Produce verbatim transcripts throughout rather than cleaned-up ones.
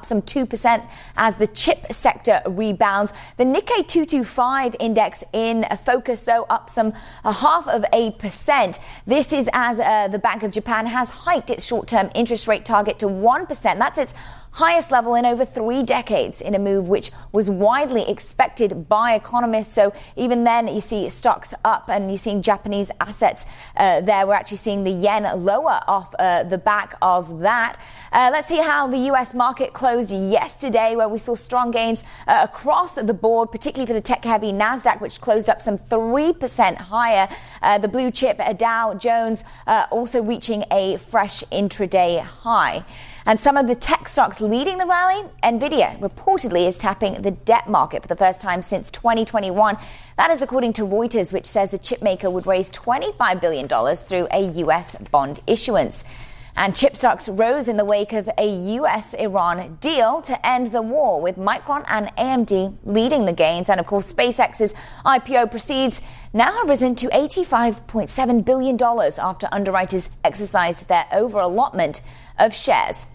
up some two percent as the chip sector rebounds. The Nikkei two twenty-five index in focus, though, up some a half of a percent. This is as uh, the Bank of Japan has hiked its short-term interest rate target to one percent. That's its highest level in over three decades, in a move which was widely expected by economists. So even then, you see stocks up and you're seeing Japanese assets uh, there. We're actually seeing the yen lower off uh, the back of that. Uh, let's see how the U S market closed yesterday, where we saw strong gains uh, across the board, particularly for the tech-heavy NASDAQ, which closed up some three percent higher. Uh, the blue chip uh, Dow Jones uh, also reaching a fresh intraday high. And some of the tech stocks leading the rally, Nvidia reportedly is tapping the debt market for the first time since twenty twenty-one. That is according to Reuters, which says the chipmaker would raise twenty-five billion dollars through a U S bond issuance. And chip stocks rose in the wake of a U S Iran deal to end the war, with Micron and A M D leading the gains. And of course, SpaceX's I P O proceeds now have risen to eighty-five point seven billion dollars after underwriters exercised their over-allotment of shares.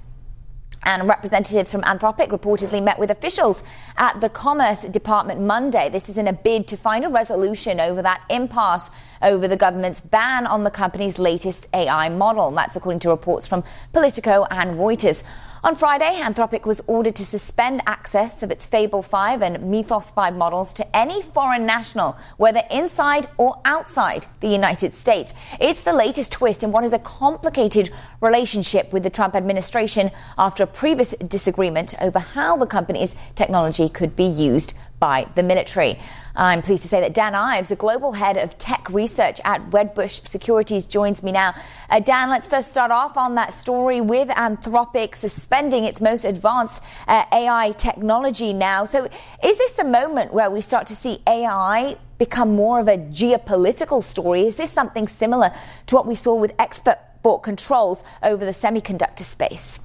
And representatives from Anthropic reportedly met with officials at the Commerce Department Monday. This is in a bid to find a resolution over that impasse over the government's ban on the company's latest A I model. That's according to reports from Politico and Reuters. On Friday, Anthropic was ordered to suspend access of its Fable five and Mythos five models to any foreign national, whether inside or outside the United States. It's the latest twist in what is a complicated relationship with the Trump administration after a previous disagreement over how the company's technology could be used by the military. I'm pleased to say that Dan Ives, a global head of tech research at Wedbush Securities, joins me now. Uh, Dan, let's first start off on that story with Anthropic suspending its most advanced uh, A I technology now. So is this the moment where we start to see A I become more of a geopolitical story? Is this something similar to what we saw with export controls over the semiconductor space?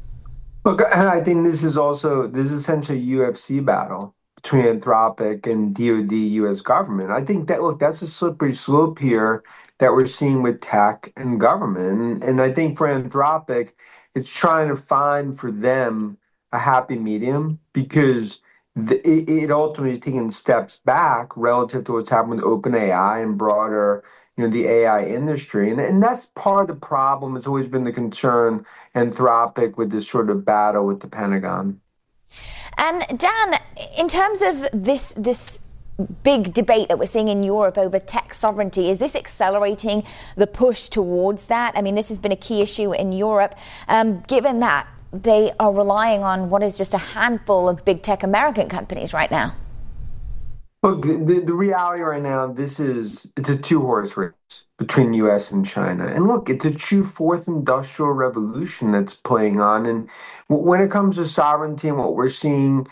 Look, and I think this is also, this is essentially a U F C battle between Anthropic and D O D, U S government. I think that, look, that's a slippery slope here that we're seeing with tech and government. And I think for Anthropic, it's trying to find for them a happy medium, because the, it, it ultimately is taking steps back relative to what's happened with OpenAI and broader, you know, the A I industry. And, and that's part of the problem. It's always been the concern, Anthropic, with this sort of battle with the Pentagon. And Dan, in terms of this this big debate that we're seeing in Europe over tech sovereignty, is this accelerating the push towards that? I mean, this has been a key issue in Europe, um, given that they are relying on what is just a handful of big tech American companies right now. Look, the, the reality right now, this is, it's a two-horse race between U S and China. And look, it's a true fourth industrial revolution that's playing on. And when it comes to sovereignty and what we're seeing,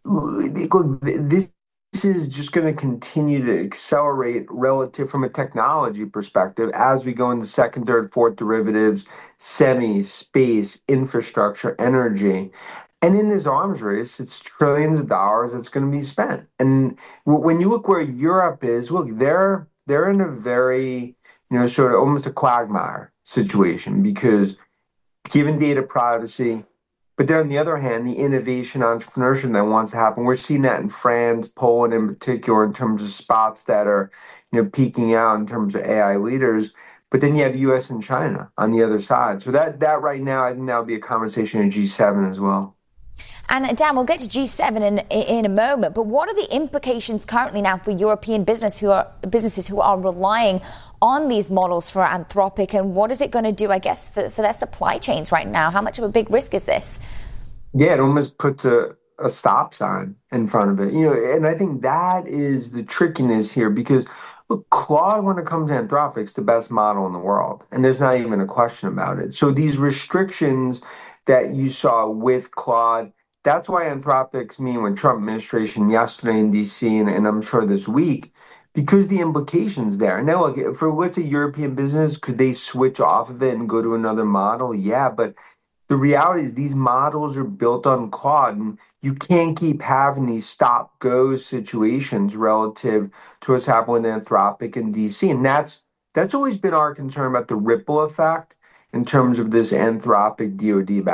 look, this is just going to continue to accelerate relative from a technology perspective as we go into second, third, fourth derivatives, semi, space, infrastructure, energy. And in this arms race, it's trillions of dollars that's going to be spent. And when you look where Europe is, look, they're they're in a very, you know, sort of almost a quagmire situation, because given data privacy, but then on the other hand, the innovation entrepreneurship that wants to happen, we're seeing that in France, Poland in particular, in terms of spots that are, you know, peaking out in terms of A I leaders. But then you have U S and China on the other side. So that that right now, I think that would be a conversation in G seven as well. And Dan, we'll get to G seven in in a moment, but what are the implications currently now for European business who are businesses who are relying on these models for Anthropic, and what is it going to do, I guess, for, for their supply chains right now? How much of a big risk is this? Yeah, it almost puts a, a stop sign in front of it. You know, and I think that is the trickiness here, because look, Claude, when it comes to Anthropic, is the best model in the world, and there's not even a question about it. So these restrictions that you saw with Claude, that's why Anthropic's meeting with Trump administration yesterday in D C, and, and I'm sure this week, because the implications there. Now, look, for what's a European business, could they switch off of it and go to another model? Yeah, but the reality is these models are built on Claude, and you can't keep having these stop-go situations relative to what's happening with Anthropic in D C. And that's that's always been our concern about the ripple effect in terms of this Anthropic D O D battle.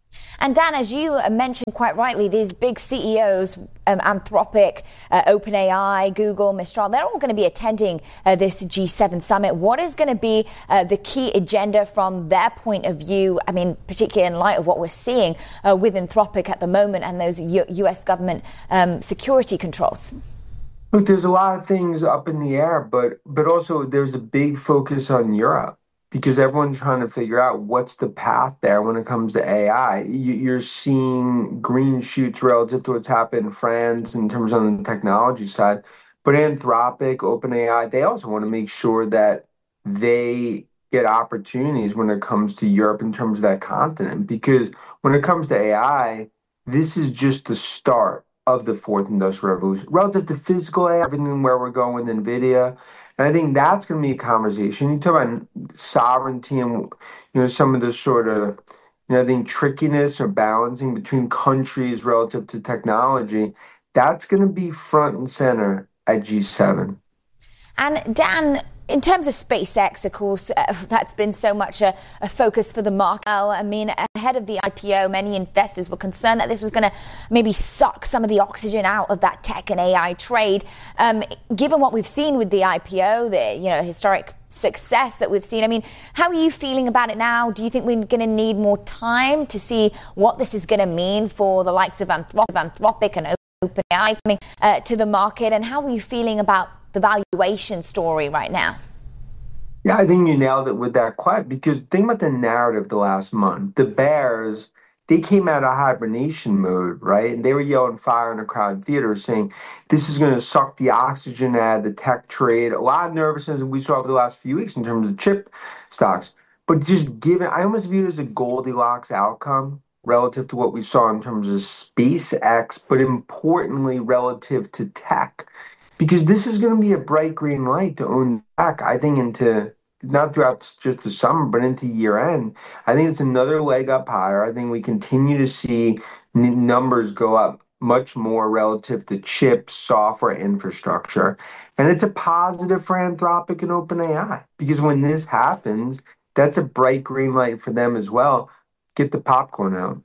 And Dan, as you mentioned quite rightly, these big C E Os, um, Anthropic, uh, OpenAI, Google, Mistral, they're all going to be attending uh, this G seven summit. What is going to be uh, the key agenda from their point of view? I mean, particularly in light of what we're seeing uh, with Anthropic at the moment and those U- U.S. government um, security controls. Look, there's a lot of things up in the air, but but also there's a big focus on Europe, because everyone's trying to figure out what's the path there when it comes to A I. You're seeing green shoots relative to what's happened in France in terms of the technology side. But Anthropic, OpenAI, they also want to make sure that they get opportunities when it comes to Europe in terms of that continent. Because when it comes to A I, this is just the start of the fourth industrial revolution. Relative to physical A I, everything where we're going with NVIDIA, and I think that's going to be a conversation. You talk about sovereignty and, you know, some of the sort of, you know, I think trickiness or balancing between countries relative to technology. That's going to be front and center at G seven. And Dan, in terms of SpaceX, of course, uh, that's been so much a, a focus for the market. Well, I mean, ahead of the I P O, many investors were concerned that this was going to maybe suck some of the oxygen out of that tech and A I trade. Um, given what we've seen with the I P O, the you know historic success that we've seen, I mean, how are you feeling about it now? Do you think we're going to need more time to see what this is going to mean for the likes of Anthropic and OpenAI coming uh, to the market? And how are you feeling about the valuation story right now? Yeah, I think you nailed it with that quite, because think about the narrative the last month. The bears, they came out of hibernation mode, right? And they were yelling fire in a crowded theater saying, this is going to suck the oxygen out of the tech trade. A lot of nervousness that we saw over the last few weeks in terms of chip stocks. But just given, I almost view it as a Goldilocks outcome relative to what we saw in terms of SpaceX, but importantly relative to tech. Because this is going to be a bright green light to own tech, I think, into not throughout just the summer, but into year end. I think it's another leg up higher. I think we continue to see n- numbers go up much more relative to chips, software, infrastructure. And it's a positive for Anthropic and OpenAI, because when this happens, that's a bright green light for them as well. Get the popcorn out.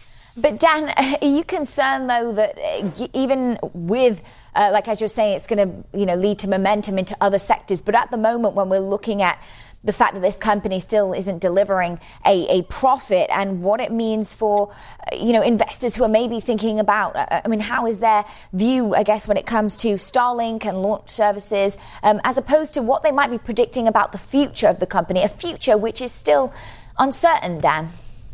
But Dan, are you concerned, though, that even with, uh, like as you're saying, it's going to, you know, lead to momentum into other sectors? But at the moment, when we're looking at the fact that this company still isn't delivering a, a profit and what it means for, you know, investors who are maybe thinking about, uh, I mean, how is their view, I guess, when it comes to Starlink and launch services, um, as opposed to what they might be predicting about the future of the company, a future which is still uncertain, Dan?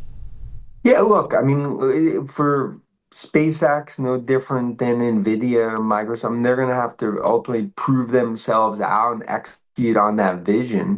Yeah, look, I mean, for SpaceX, no different than NVIDIA or Microsoft, I mean, they're going to have to ultimately prove themselves out and execute on that vision.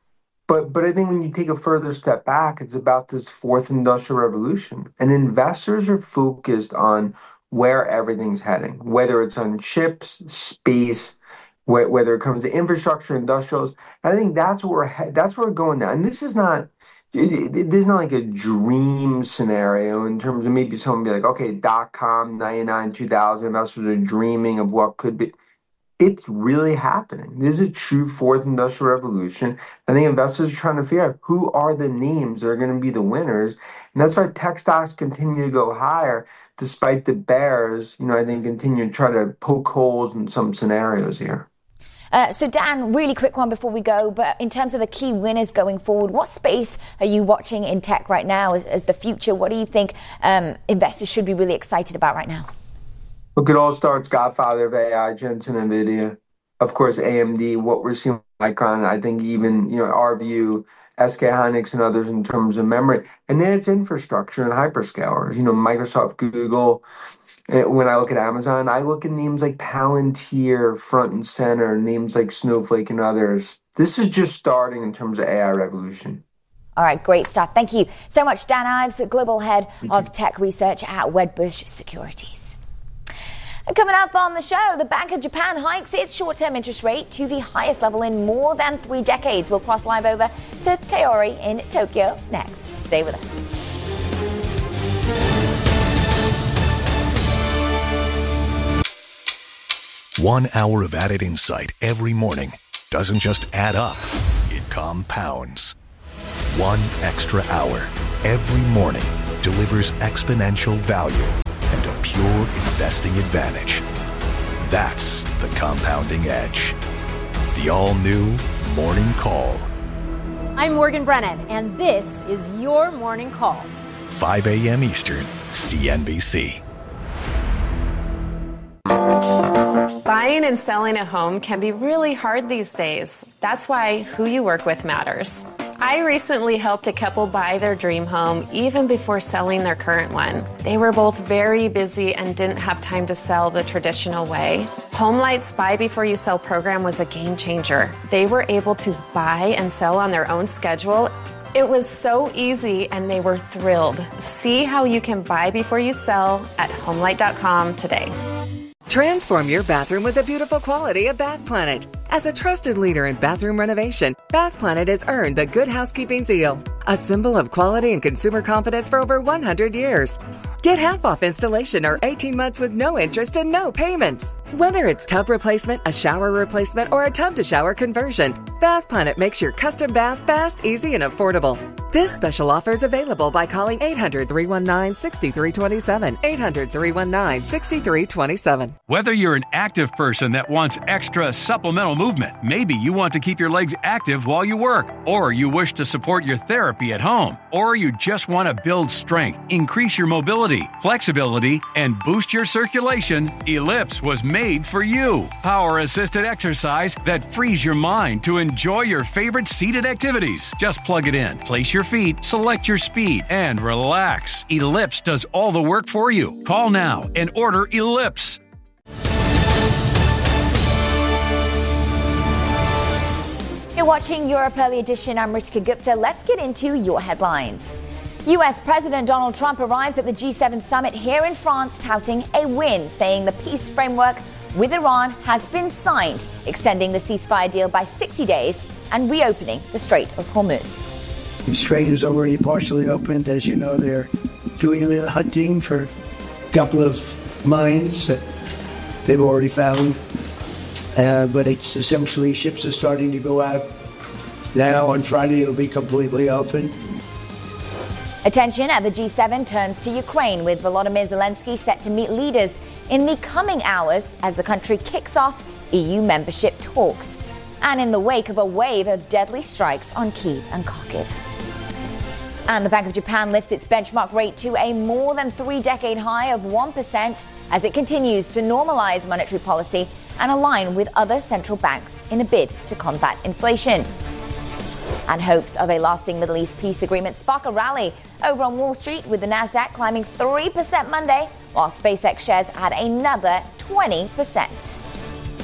But but I think when you take a further step back, it's about this fourth industrial revolution. And investors are focused on where everything's heading, whether it's on chips, space, wh- whether it comes to infrastructure, industrials. And I think that's where we're he- that's where we're going now. And this is not It, it, there's not like a dream scenario in terms of maybe someone be like, okay, dot com, ninety-nine, two thousand, investors are dreaming of what could be. It's really happening. This is a true fourth industrial revolution. I think investors are trying to figure out who are the names that are going to be the winners. And that's why tech stocks continue to go higher, despite the bears, you know, I think continue to try to poke holes in some scenarios here. Uh, so, Dan, really quick one before we go, but in terms of the key winners going forward, what space are you watching in tech right now as, as the future? What do you think um, investors should be really excited about right now? Look, it all starts Godfather of A I, Jensen, NVIDIA. Of course, A M D, what we're seeing with Micron, I think even, you know, our view, S K Hynix and others in terms of memory. And then it's infrastructure and hyperscalers, you know, Microsoft, Google. When I look at Amazon, I look at names like Palantir front and center, names like Snowflake and others. This is just starting in terms of A I revolution. All right, great stuff. Thank you so much, Dan Ives, Global Head of Tech Research at Wedbush Securities. And coming up on the show, the Bank of Japan hikes its short-term interest rate to the highest level in more than three decades. We'll cross live over to Kaori in Tokyo next. Stay with us. One hour of added insight every morning doesn't just add up, it compounds. One extra hour every morning delivers exponential value and a pure investing advantage. That's the compounding edge. The all-new Morning Call. I'm Morgan Brennan, and this is your Morning Call. five a.m. Eastern, C N B C. Buying and selling a home can be really hard these days. That's why who you work with matters. I recently helped a couple buy their dream home even before selling their current one. They were both very busy and didn't have time to sell the traditional way. HomeLight's Buy Before You Sell program was a game changer. They were able to buy and sell on their own schedule. It was so easy and they were thrilled. See how you can buy before you sell at homelight dot com today. Transform your bathroom with the beautiful quality of Bath Planet. As a trusted leader in bathroom renovation, Bath Planet has earned the Good Housekeeping seal, a symbol of quality and consumer confidence for over one hundred years. Get half off installation or eighteen months with no interest and no payments. Whether it's tub replacement, a shower replacement, or a tub-to-shower conversion, Bath Planet makes your custom bath fast, easy, and affordable. This special offer is available by calling eight hundred, three one nine, six three two seven, eight hundred, three one nine, six three two seven. Whether you're an active person that wants extra supplemental movement, maybe you want to keep your legs active while you work, or you wish to support your therapy at home, or you just want to build strength, increase your mobility, flexibility, and boost your circulation, Ellipse was made for you. Power-assisted exercise that frees your mind to enjoy your favorite seated activities. Just plug it in, place your feet, select your speed, and relax. Ellipse does all the work for you. Call now and order Ellipse. You're watching Europe Early Edition. I'm Ritika Gupta. Let's get into your headlines. U S President Donald Trump arrives at the G seven summit here in France touting a win, saying the peace framework with Iran has been signed, extending the ceasefire deal by sixty days and reopening the Strait of Hormuz. The strait is already partially opened. As you know, they're doing a little hunting for a couple of mines that they've already found. Uh, but it's essentially ships are starting to go out now. On Friday, it'll be completely open. Attention at the G seven turns to Ukraine, with Volodymyr Zelensky set to meet leaders in the coming hours as the country kicks off E U membership talks. And in the wake of a wave of deadly strikes on Kyiv and Kharkiv. And the Bank of Japan lifts its benchmark rate to a more than three-decade high of one percent as it continues to normalize monetary policy and align with other central banks in a bid to combat inflation. And hopes of a lasting Middle East peace agreement spark a rally over on Wall Street, with the Nasdaq climbing three percent Monday, while SpaceX shares had another twenty percent.